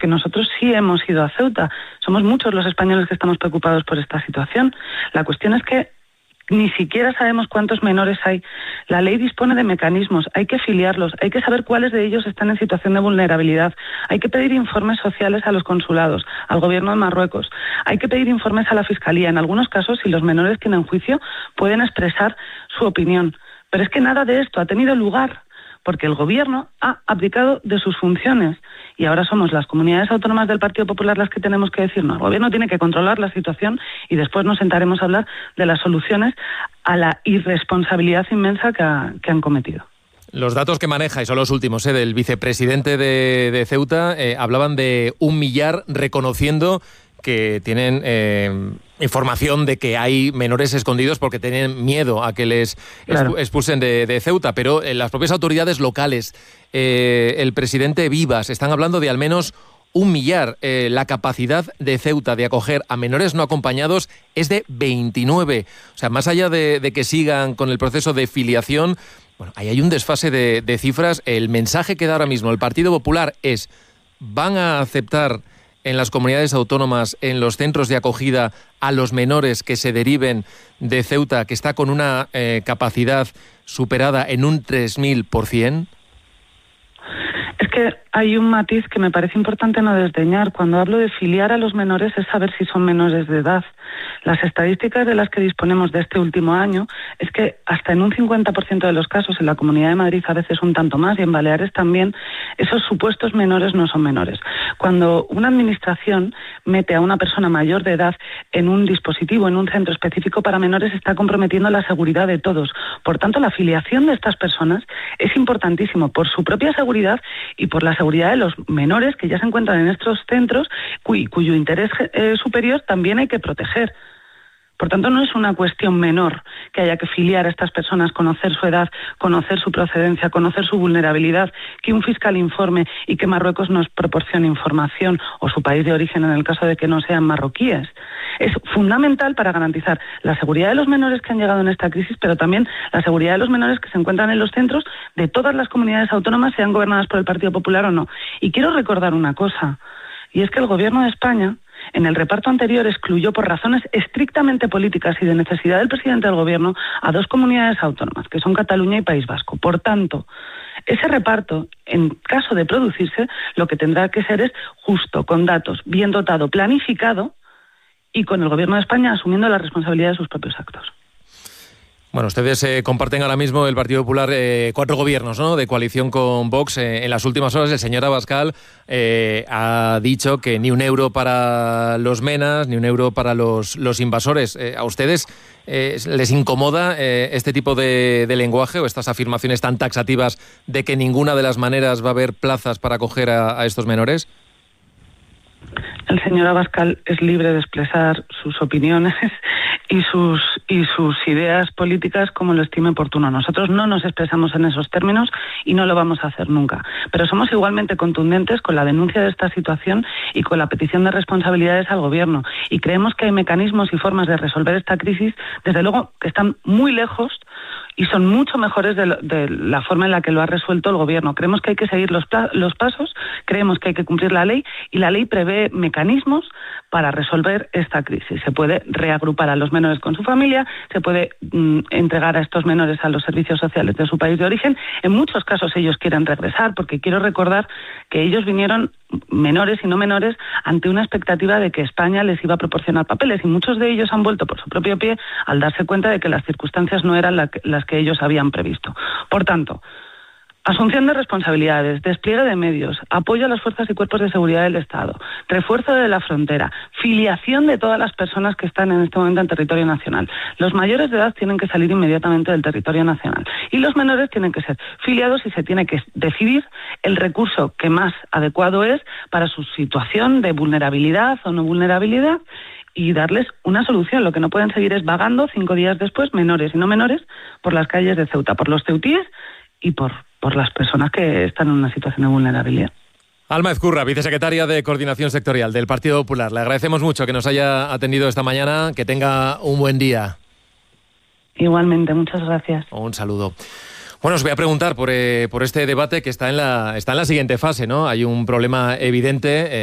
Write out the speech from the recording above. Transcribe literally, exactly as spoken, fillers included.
porque nosotros sí hemos ido a Ceuta. Somos muchos los españoles que estamos preocupados por esta situación. La cuestión es que ni siquiera sabemos cuántos menores hay. La ley dispone de mecanismos, hay que filiarlos, hay que saber cuáles de ellos están en situación de vulnerabilidad, hay que pedir informes sociales a los consulados, al gobierno de Marruecos, hay que pedir informes a la Fiscalía. En algunos casos, si los menores tienen juicio, pueden expresar su opinión. Pero es que nada de esto ha tenido lugar, porque el gobierno ha abdicado de sus funciones y ahora somos las comunidades autónomas del Partido Popular las que tenemos que decir, no, el gobierno tiene que controlar la situación y después nos sentaremos a hablar de las soluciones a la irresponsabilidad inmensa que, ha, que han cometido. Los datos que maneja, y son los últimos, ¿eh? del vicepresidente de, de Ceuta, eh, hablaban de un millar, reconociendo que tienen eh, información de que hay menores escondidos porque tienen miedo a que les claro. expulsen de, de Ceuta, pero en las propias autoridades locales, eh, el presidente Vivas, están hablando de al menos un millar. Eh, la capacidad de Ceuta de acoger a menores no acompañados es de veintinueve. O sea, más allá de, de que sigan con el proceso de filiación, bueno, ahí hay un desfase de, de cifras. El mensaje que da ahora mismo el Partido Popular es: van a aceptar en las comunidades autónomas, en los centros de acogida, a los menores que se deriven de Ceuta, que está con una eh, capacidad superada en un tres mil por ciento? Es que hay un matiz que me parece importante no desdeñar. Cuando hablo de filiar a los menores es saber si son menores de edad. Las estadísticas de las que disponemos de este último año es que hasta en un cincuenta por ciento de los casos, en la Comunidad de Madrid a veces un tanto más y en Baleares también, esos supuestos menores no son menores. Cuando una administración mete a una persona mayor de edad en un dispositivo, en un centro específico para menores, está comprometiendo la seguridad de todos. Por tanto, la filiación de estas personas es importantísimo por su propia seguridad y por la seguridad de los menores que ya se encuentran en estos centros, cuy, cuyo interés eh, superior también hay que proteger. Por tanto, no es una cuestión menor que haya que filiar a estas personas, conocer su edad, conocer su procedencia, conocer su vulnerabilidad, que un fiscal informe y que Marruecos nos proporcione información, o su país de origen en el caso de que no sean marroquíes. Es fundamental para garantizar la seguridad de los menores que han llegado en esta crisis, pero también la seguridad de los menores que se encuentran en los centros de todas las comunidades autónomas, sean gobernadas por el Partido Popular o no. Y quiero recordar una cosa, y es que el Gobierno de España, en el reparto anterior, excluyó por razones estrictamente políticas y de necesidad del presidente del Gobierno a dos comunidades autónomas, que son Cataluña y País Vasco. Por tanto, ese reparto, en caso de producirse, lo que tendrá que ser es justo, con datos, bien dotado, planificado y con el Gobierno de España asumiendo la responsabilidad de sus propios actos. Bueno, ustedes eh, comparten ahora mismo, el Partido Popular, eh, cuatro gobiernos, ¿no?, de coalición con Vox. Eh, en las últimas horas el señor Abascal eh, ha dicho que ni un euro para los menas, ni un euro para los, los invasores. Eh, ¿A ustedes eh, les incomoda eh, este tipo de, de lenguaje o estas afirmaciones tan taxativas de que ninguna de las maneras va a haber plazas para acoger a, a estos menores? El señor Abascal es libre de expresar sus opiniones y sus y sus ideas políticas como lo estime oportuno. Nosotros no nos expresamos en esos términos y no lo vamos a hacer nunca. Pero somos igualmente contundentes con la denuncia de esta situación y con la petición de responsabilidades al Gobierno. Y creemos que hay mecanismos y formas de resolver esta crisis, desde luego, que están muy lejos y son mucho mejores de, lo, de la forma en la que lo ha resuelto el Gobierno. Creemos que hay que seguir los, los pasos, creemos que hay que cumplir la ley y la ley prevé mecanismos para resolver esta crisis. Se puede reagrupar a los menores con su familia, se puede mm, entregar a estos menores a los servicios sociales de su país de origen. En muchos casos ellos quieren regresar, porque quiero recordar que ellos vinieron, menores y no menores, ante una expectativa de que España les iba a proporcionar papeles, y muchos de ellos han vuelto por su propio pie al darse cuenta de que las circunstancias no eran la que, las que ellos habían previsto. Por tanto, asunción de responsabilidades, despliegue de medios, apoyo a las fuerzas y cuerpos de seguridad del Estado, refuerzo de la frontera, filiación de todas las personas que están en este momento en territorio nacional. Los mayores de edad tienen que salir inmediatamente del territorio nacional y los menores tienen que ser filiados y se tiene que decidir el recurso que más adecuado es para su situación de vulnerabilidad o no vulnerabilidad y darles una solución. Lo que no pueden seguir es vagando cinco días después, menores y no menores, por las calles de Ceuta, por los ceutíes y por, por las personas que están en una situación de vulnerabilidad. Alma Ezcurra, vicesecretaria de Coordinación Sectorial del Partido Popular. Le agradecemos mucho que nos haya atendido esta mañana. Que tenga un buen día. Igualmente, muchas gracias. Un saludo. Bueno, os voy a preguntar por, eh, por este debate que está en la, está en la siguiente fase, ¿no? Hay un problema evidente. Eh,